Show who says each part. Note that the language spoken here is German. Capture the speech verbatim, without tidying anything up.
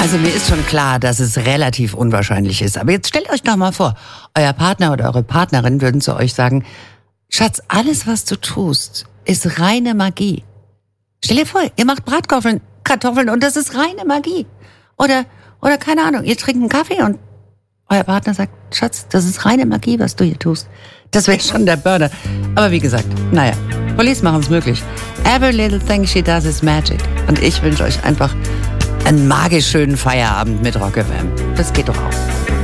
Speaker 1: Also mir ist schon klar, dass es relativ unwahrscheinlich ist. Aber jetzt stellt euch doch mal vor, euer Partner oder eure Partnerin würden zu euch sagen, Schatz, alles, was du tust, ist reine Magie. Stell dir vor, ihr macht Bratkartoffeln Kartoffeln und das ist reine Magie. Oder, oder keine Ahnung, ihr trinkt einen Kaffee und euer Partner sagt, Schatz, das ist reine Magie, was du hier tust. Das wäre schon der Burner. Aber wie gesagt, naja, Police machen es möglich. Every little thing she does is magic. Und ich wünsche euch einfach einen magisch schönen Feierabend mit Rock F M. Das geht doch auch.